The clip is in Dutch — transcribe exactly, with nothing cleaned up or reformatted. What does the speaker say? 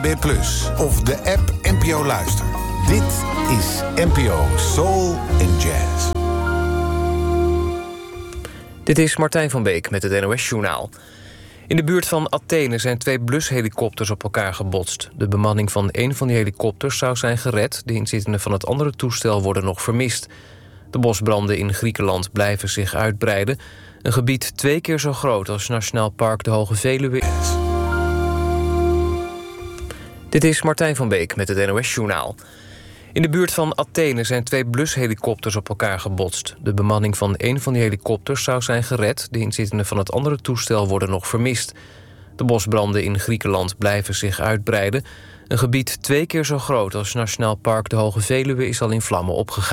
B plus, of de app N P O Luister. Dit is N P O Soul and Jazz. Dit is Martijn van Beek met het N O S-journaal. In de buurt van Athene zijn twee blushelikopters op elkaar gebotst. De bemanning van één van die helikopters zou zijn gered. De inzittenden van het andere toestel worden nog vermist. De bosbranden in Griekenland blijven zich uitbreiden. Een gebied twee keer zo groot als Nationaal Park de Hoge Veluwe. Dit is Martijn van Beek met het N O S-journaal. In de buurt van Athene zijn twee blushelikopters op elkaar gebotst. De bemanning van één van die helikopters zou zijn gered. De inzittenden van het andere toestel worden nog vermist. De bosbranden in Griekenland blijven zich uitbreiden. Een gebied twee keer zo groot als Nationaal Park de Hoge Veluwe is al in vlammen opgegaan.